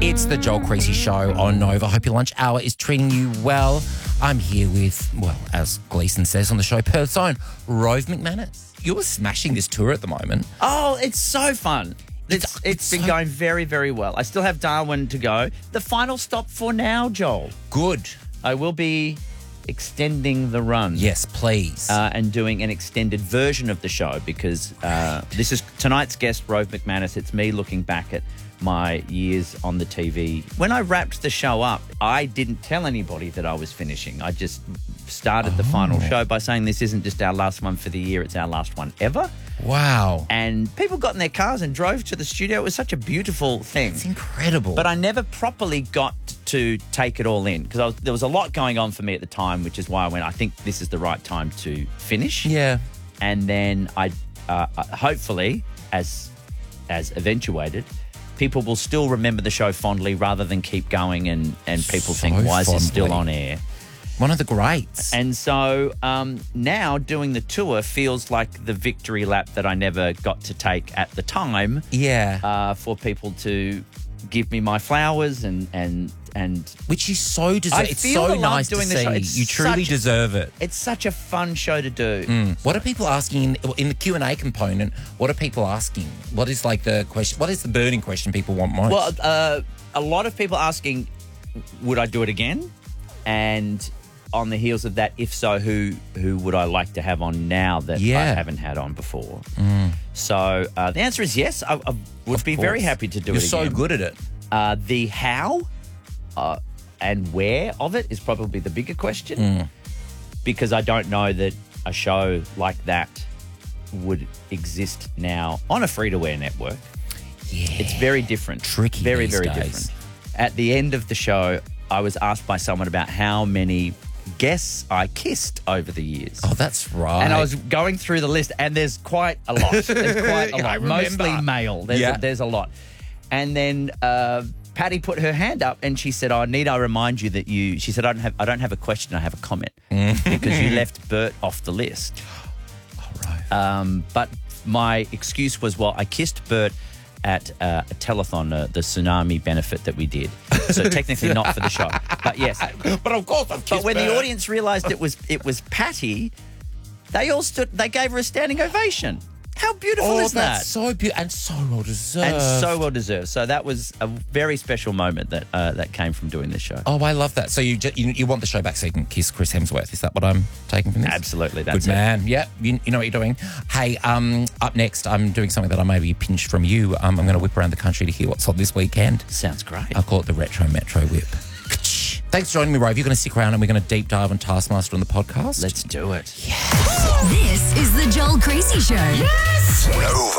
It's the Joel Creasy Show on Nova. Hope your lunch hour is treating you well. I'm here with, well, as Gleason says on the show, Perth's own Rove McManus. You're smashing this tour at the moment. Oh, it's so fun. It's been going very, very well. I still have Darwin to go. The final stop for now, Joel. Good. I will be extending the run. Yes, please. And doing an extended version of the show because this is tonight's guest, Rove McManus. It's me looking back at my years on the TV. When I wrapped the show up, I didn't tell anybody that I was finishing. I just started the final show by saying this isn't just our last one for the year, it's our last one ever. Wow. And people got in their cars and drove to the studio. It was such a beautiful thing. It's incredible. But I never properly got to take it all in because there was a lot going on for me at the time, which is why I went, I think this is the right time to finish. Yeah. And then I hopefully, as eventuated, people will still remember the show fondly rather than keep going and people think, why is this still on air? One of the greats. And so now doing the tour feels like the victory lap that I never got to take at the time. Yeah. For people to give me my flowers and which you so deserve. I It's feel so the love nice to doing the show. see. You truly deserve it. It's such a fun show to do. What are people asking in the Q&A component? What are people asking? What is like the question? What is the burning question people want most? Well, a lot of people asking, would I do it again? And on the heels of that, if so, who would I like to have on now that I haven't had on before? So the answer is yes. I would be very happy to do it again. You're so good at it. The how and where of it is probably the bigger question because I don't know that a show like that would exist now on a free-to-air network. Yeah. It's very different. Tricky Very, these very days. different. At the end of the show, I was asked by someone about how many guests I kissed over the years. Oh, that's right. And I was going through the list, and there's quite a lot. There's quite a lot. I remember. Mostly male. There's a lot. And then Patty put her hand up, and she said, "Oh, need I remind you that you?" She said, "I don't have a question. I have a comment because you left Bert off the list." Oh, right. But my excuse was, well, I kissed Bert at a telethon, the tsunami benefit that we did. So technically not for the show. But yes. But of course I've kissed But when Bert. the audience realised it was Patty, they all stood, they gave her a standing ovation. How beautiful is that? That's so beautiful and so well deserved. And so well deserved. So that was a very special moment that came from doing this show. Oh, I love that. So you want the show back so you can kiss Chris Hemsworth. Is that what I'm taking from this? Absolutely. That's Good man. Yeah, you know what you're doing. Hey, up next, I'm doing something that I maybe pinched from you. I'm going to whip around the country to hear what's on this weekend. Sounds great. I'll call it the Retro Metro Whip. Thanks for joining me, Rove. You're going to stick around and we're going to deep dive on Taskmaster on the podcast. Let's do it. This is the Joel Creasy Show. Yes!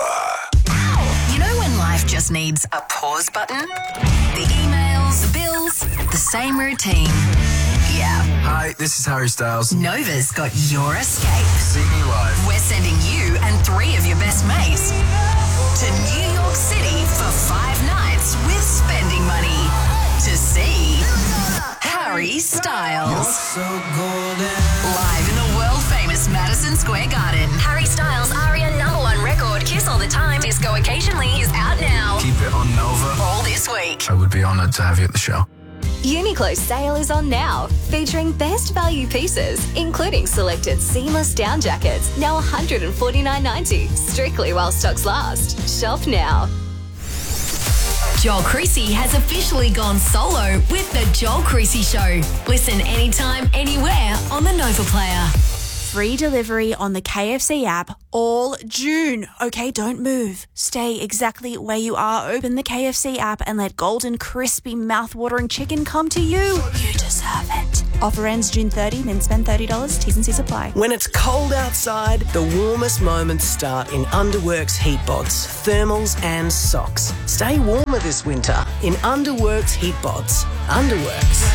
Nova. You know when life just needs a pause button? The emails, the bills, the same routine. Yeah. Hi, this is Harry Styles. Nova's got your escape. See me live. We're sending you and 3 of your best mates to New York City for 5 nights with spending money to see Harry Styles. So golden. Live in the world-famous Madison Square Garden. Harry Styles' ARIA #1 record, Kiss All the Time, Disco Occasionally, is out now. Keep it on Nova. All this week. I would be honoured to have you at the show. Uniqlo's sale is on now, featuring best value pieces, including selected seamless down jackets, now $149.90, strictly while stocks last. Shop now. Joel Creasy has officially gone solo with the Joel Creasy Show. Listen anytime, anywhere on the Nova Player. Free delivery on the KFC app all June. Okay, don't move. Stay exactly where you are. Open the KFC app and let golden, crispy, mouth-watering chicken come to you. You deserve it. Offer ends June 30, then spend $30. T's and C's apply. When it's cold outside, the warmest moments start in Underworks heat bods, thermals and socks. Stay warmer this winter in Underworks heat bods. Underworks.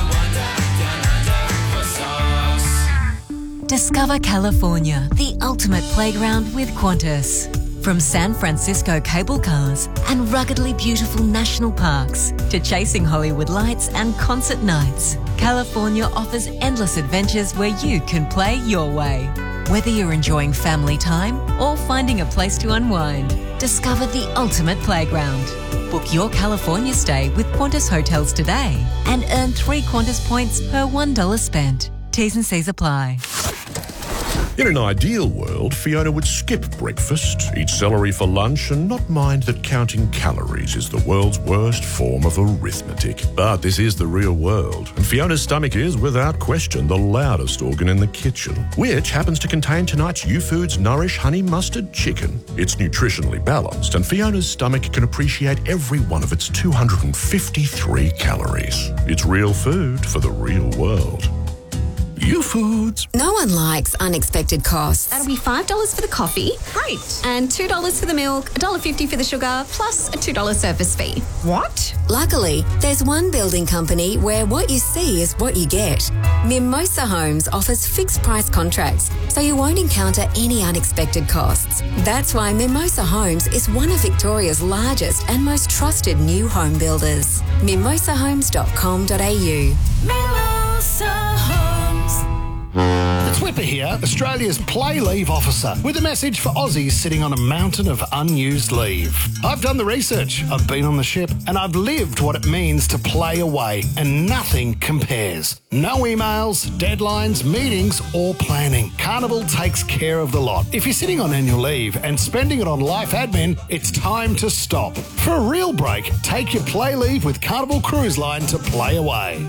Discover California, the ultimate playground with Qantas. From San Francisco cable cars and ruggedly beautiful national parks to chasing Hollywood lights and concert nights, California offers endless adventures where you can play your way. Whether you're enjoying family time or finding a place to unwind, discover the ultimate playground. Book your California stay with Qantas Hotels today and earn 3 Qantas points per $1 spent. T's and C's apply. In an ideal world, Fiona would skip breakfast, eat celery for lunch, and not mind that counting calories is the world's worst form of arithmetic. But this is the real world, and Fiona's stomach is, without question, the loudest organ in the kitchen, which happens to contain tonight's U-Foods Nourish Honey Mustard Chicken. It's nutritionally balanced, and Fiona's stomach can appreciate every one of its 253 calories. It's real food for the real world. U-Foods. No one likes unexpected costs. That'll be $5 for the coffee. Great. And $2 for the milk, $1.50 for the sugar, plus a $2 service fee. What? Luckily, there's one building company where what you see is what you get. Mimosa Homes offers fixed price contracts, so you won't encounter any unexpected costs. That's why Mimosa Homes is one of Victoria's largest and most trusted new home builders. mimosahomes.com.au. Mimosa Homes. It's Whipper here, Australia's play leave officer, with a message for Aussies sitting on a mountain of unused leave. I've done the research, I've been on the ship, and I've lived what it means to play away, and nothing compares. No emails, deadlines, meetings, or planning. Carnival takes care of the lot. If you're sitting on annual leave and spending it on life admin, it's time to stop. For a real break, take your play leave with Carnival Cruise Line to play away.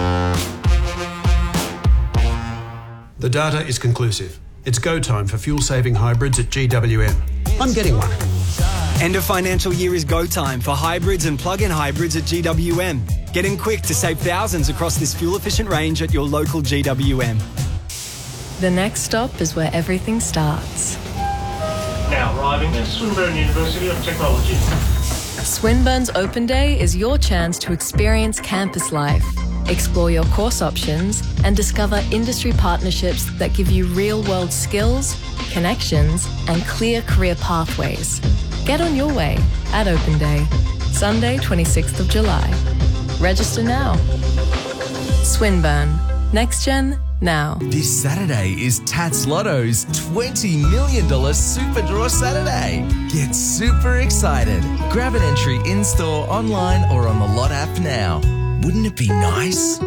The data is conclusive. It's go time for fuel-saving hybrids at GWM. I'm getting one. End of financial year is go time for hybrids and plug-in hybrids at GWM. Get in quick to save thousands across this fuel-efficient range at your local GWM. The next stop is where everything starts. Now arriving at Swinburne University of Technology. Swinburne's Open Day is your chance to experience campus life, explore your course options, and discover industry partnerships that give you real-world skills, connections, and clear career pathways. Get on your way at Open Day, Sunday, 26th of July. Register now. Swinburne. Next Gen, now. This Saturday is Tats Lotto's $20 million Super Draw Saturday. Get super excited. Grab an entry in-store, online, or on the Lot app now. Wouldn't it be nice?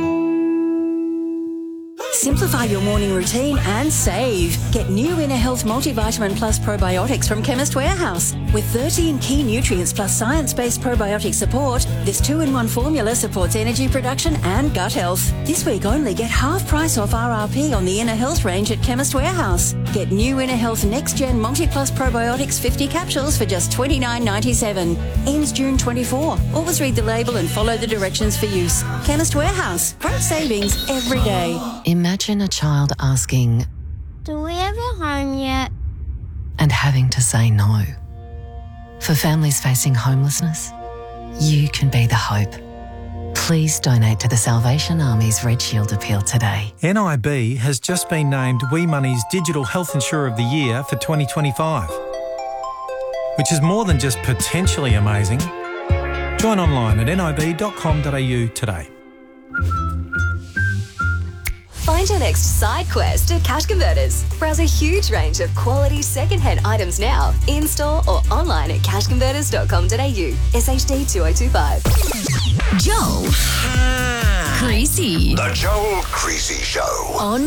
Simplify your morning routine and save. Get new Inner Health Multivitamin Plus Probiotics from Chemist Warehouse. With 13 key nutrients plus science-based probiotic support, this 2-in-1 formula supports energy production and gut health. This week only, get half price off RRP on the Inner Health range at Chemist Warehouse. Get new Inner Health Next Gen Multi-Plus Probiotics 50 capsules for just $29.97. Ends June 24. Always read the label and follow the directions for use. Chemist Warehouse. Great savings every day. Imagine a child asking, "Do we have a home yet?" and having to say no. For families facing homelessness, you can be the hope. Please donate to the Salvation Army's Red Shield appeal today. NIB has just been named WeMoney's Digital Health Insurer of the Year for 2025, which is more than just potentially amazing. Join online at nib.com.au today. Find your next side quest at Cash Converters. Browse a huge range of quality second-hand items now, in-store or online at cashconverters.com.au. SHD 2025. Joel Creasy. The Joel Creasy Show. On